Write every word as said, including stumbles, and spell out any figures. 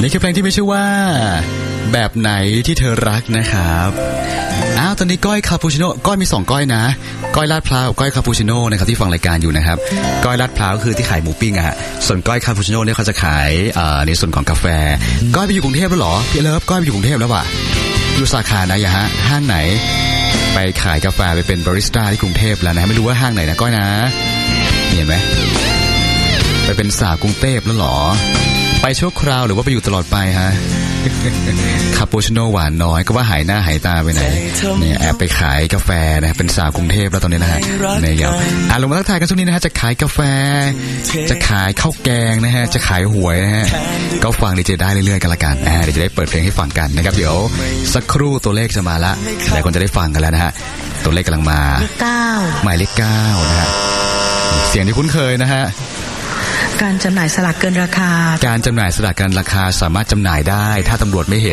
นี่คือเพลงที่มีชื่อว่าแบบไหนที่เธอรักนะครับอ้าวตอนนี้ก้อยคาปูชิโน่ก้อยมีสองก้อยนะก้อยลาดพร้าวก้อยคาปูชิโน่นะครับที่ฟังรายการอยู่นะครับก้อยลาดพร้าวคือที่ขายหมูปิ้งอะส่วนก้อยคาปูชิโน่เนี่ยเขาจะขายในส่วนของกาแฟก้อยไปอยู่กรุงเทพแล้วหรอพี่เลิฟก้อยไปอยู่กรุงเทพแล้วว่ะอยู่สาขาไหนอะฮะห้างไหนไปขายกาแฟไปเป็นบาริสต้าที่กรุงเทพแล้วนะไม่รู้ว่าห้างไหนนะก้อยนะเห็นไหมไปเป็นสาวกรุงเทพแล้วหรอไปชั่วคราวหรือว่าไปอยู่ตลอดไปฮะคาปูชิโน่หวานน้อยก็ว่าหายหน้าหายตาไปไหนเนี่ยแอบไปขายกาแฟนะเป็นสาวกรุงเทพแล้วตอนนี้นะฮะนะครับอ่ะลงมาทักทายกันช่วงนี้นะฮะจะขายกาแฟจะขายข้าวแกงนะฮะจะขายหวยนะฮะก็ฟังดีเจได้เรื่อยๆกันละกันอ่าเดี๋ยวจะได้เปิดเพลงให้ฟังกันนะครับเดี๋ยวสักครู่ตัวเลขจะมาละหลายคนจะได้ฟังกันแล้วนะฮะตัวเลขกำลังมาเก้าหมายเลขเก้านะฮะเสียงที่คุ้นเคยนะฮะการจำหน่ายสลากเกินราคาการจำหน่ายสลากเกินราคาสามารถจำหน่ายได้ถ้าตำรวจไม่เห็น